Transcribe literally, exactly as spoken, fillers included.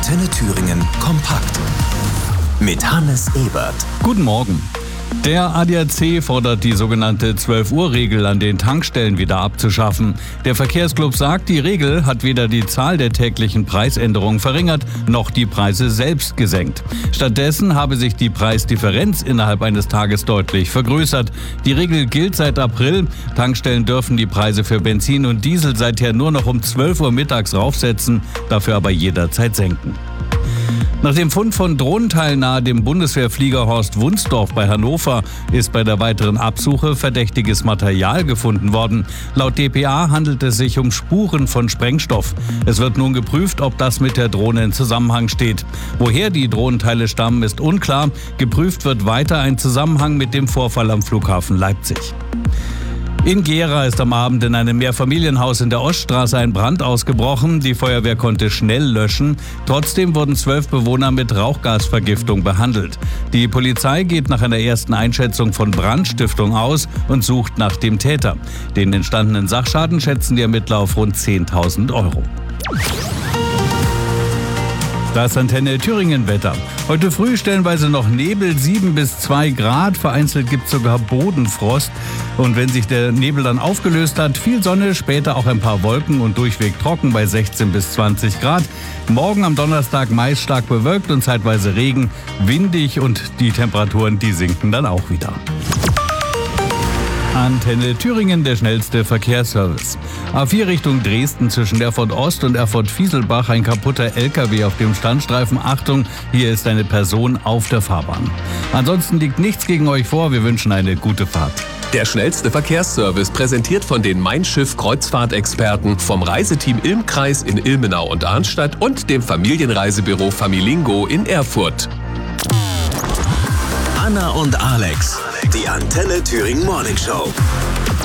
Antenne Thüringen kompakt mit Hannes Ebert. Guten Morgen. Der A D A C fordert die sogenannte zwölf-Uhr-Regel an den Tankstellen wieder abzuschaffen. Der Verkehrsclub sagt, die Regel hat weder die Zahl der täglichen Preisänderungen verringert, noch die Preise selbst gesenkt. Stattdessen habe sich die Preisdifferenz innerhalb eines Tages deutlich vergrößert. Die Regel gilt seit April. Tankstellen dürfen die Preise für Benzin und Diesel seither nur noch um zwölf Uhr mittags raufsetzen, dafür aber jederzeit senken. Nach dem Fund von Drohnenteilen nahe dem Bundeswehrflieger Horst Wunsdorf bei Hannover ist bei der weiteren Absuche verdächtiges Material gefunden worden. Laut D P A handelt es sich um Spuren von Sprengstoff. Es wird nun geprüft, ob das mit der Drohne in Zusammenhang steht. Woher die Drohnenteile stammen, ist unklar. Geprüft wird weiter ein Zusammenhang mit dem Vorfall am Flughafen Leipzig. In Gera ist am Abend in einem Mehrfamilienhaus in der Oststraße ein Brand ausgebrochen. Die Feuerwehr konnte schnell löschen. Trotzdem wurden zwölf Bewohner mit Rauchgasvergiftung behandelt. Die Polizei geht nach einer ersten Einschätzung von Brandstiftung aus und sucht nach dem Täter. Den entstandenen Sachschaden schätzen die Ermittler auf rund zehntausend Euro. Das Antenne Thüringen Wetter. Heute früh stellenweise noch Nebel, sieben bis zwei Grad. Vereinzelt gibt es sogar Bodenfrost. Und wenn sich der Nebel dann aufgelöst hat, viel Sonne, später auch ein paar Wolken und durchweg trocken bei sechzehn bis zwanzig Grad. Morgen am Donnerstag meist stark bewölkt und zeitweise Regen, windig und die Temperaturen, die sinken dann auch wieder. Antenne Thüringen, der schnellste Verkehrsservice. A vier Richtung Dresden zwischen Erfurt Ost und Erfurt Fieselbach ein kaputter L K W auf dem Standstreifen. Achtung, hier ist eine Person auf der Fahrbahn. Ansonsten liegt nichts gegen euch vor. Wir wünschen eine gute Fahrt. Der schnellste Verkehrsservice präsentiert von den Mein Schiff Kreuzfahrtexperten vom Reiseteam Ilmkreis in Ilmenau und Arnstadt und dem Familienreisebüro Familingo in Erfurt. Anna und Alex, die Antenne Thüringen Morning Show.